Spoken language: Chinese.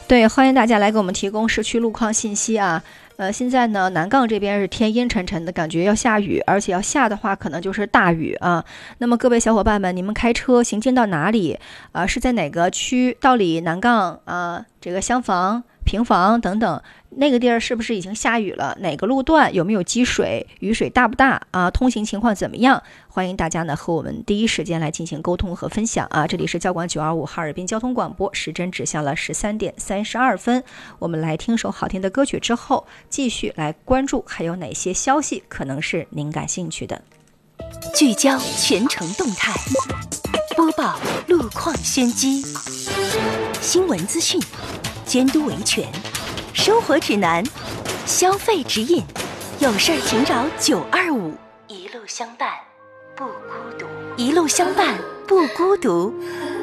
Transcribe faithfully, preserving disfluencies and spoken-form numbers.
对，欢迎大家来给我们提供市区路况信息啊。呃，现在呢，南杠这边是天阴沉沉的，感觉要下雨，而且要下的话，可能就是大雨啊。那么各位小伙伴们，你们开车行进到哪里啊、呃？是在哪个区？道里、南杠啊，这个厢房、平房等等，那个地儿是不是已经下雨了？哪个路段有没有积水？雨水大不大啊？通行情况怎么样？欢迎大家呢和我们第一时间来进行沟通和分享啊！这里是交广九二五哈尔滨交通广播，时针指向了十三点三十二分，我们来听首好听的歌曲之后，继续来关注还有哪些消息可能是您感兴趣的。 聚焦全程动态，播报路况先机，新闻资讯，监督维权，生活指南，消费指引，有事儿请找九二五，一路相伴不孤独，一路相伴不孤独。